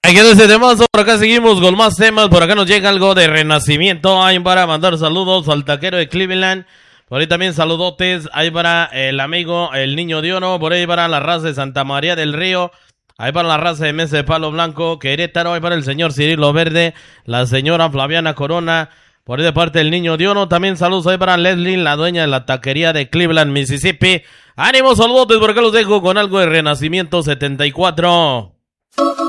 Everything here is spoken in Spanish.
Hay que ese temazo, por acá seguimos con más temas, por acá nos llega algo de Renacimiento, hay para mandar saludos al taquero de Cleveland, por ahí también saludotes, hay para el amigo, el niño de oro, por ahí para la raza de Santa María del Río, hay para la raza de Mesa de Palo Blanco, Querétaro, hay para el señor Cirilo Verde, la señora Flaviana Corona, por ahí de parte del niño de oro, también saludos ahí para Leslie, la dueña de la taquería de Cleveland, Mississippi, ánimo, saludotes, por acá los dejo con algo de Renacimiento 74.